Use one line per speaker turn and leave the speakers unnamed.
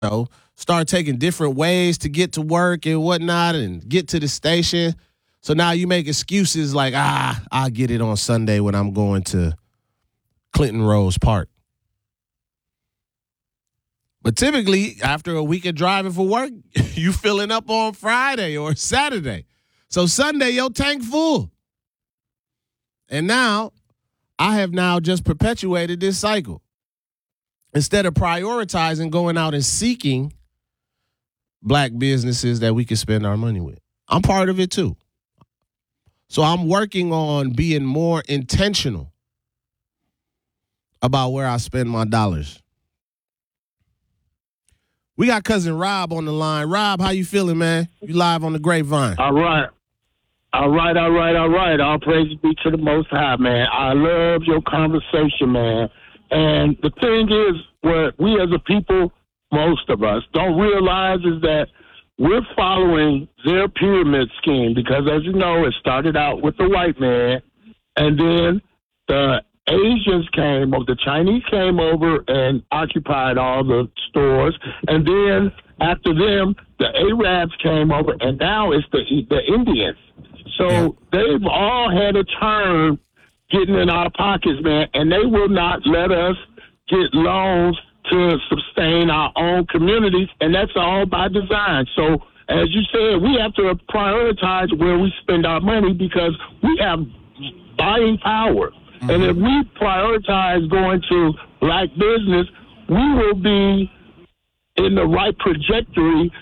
Start taking different ways to get to work and whatnot and get to the station. So now you make excuses like, I'll get it on Sunday when I'm going to Clinton Rose Park. But typically, after a week of driving for work, you filling up on Friday or Saturday. So Sunday, your tank full. And now, I have now just perpetuated this cycle. Instead of prioritizing going out and seeking black businesses that we can spend our money with. I'm part of it too. So I'm working on being more intentional about where I spend my dollars. We got cousin Rob on the line. Rob, how you feeling, man? You live on the Grapevine.
All right. All praise be to the Most High, man. I love your conversation, man. And the thing is, what we as a people, most of us, don't realize is that we're following their pyramid scheme because, as you know, it started out with the white man, and then the Asians came over, the Chinese came over and occupied all the stores, and then after them, the Arabs came over, and now it's the Indians. So they've all had a turn getting in our pockets, man, and they will not let us get loans to sustain our own communities, and that's all by design. So, as you said, we have to prioritize where we spend our money because we have buying power. Mm-hmm. And if we prioritize going to black business, we will be in the right trajectory